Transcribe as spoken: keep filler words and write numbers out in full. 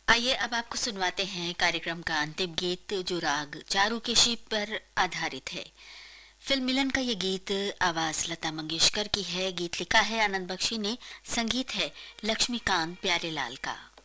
आइए अब आपको सुनवाते हैं कार्यक्रम का अंतिम गीत जो राग चारुकेशी पर आधारित है। फिल्म मिलन का ये गीत आवाज लता मंगेशकर की है। गीत लिखा है आनंद बख्शी ने, संगीत है लक्ष्मीकांत प्यारेलाल का।